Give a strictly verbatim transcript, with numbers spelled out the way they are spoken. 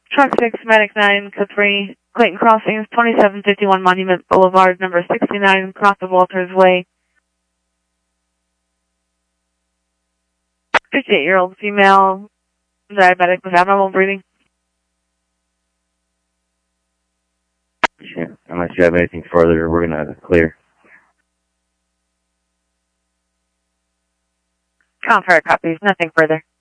Truck six, Medic nine, code three, Clayton Crossings, twenty-seven fifty-one Monument Boulevard, number sixty-nine, across the Walters Way. fifty-eight-year-old female, diabetic with abnormal breathing. Sure. Unless you have anything further, we're going to clear. Contrary copies, nothing further.